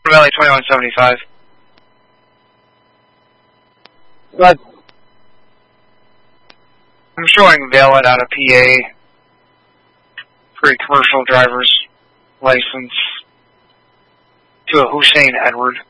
Valley 2175. But I'm showing valid out of PA for a commercial driver's license to a Hussein Edward.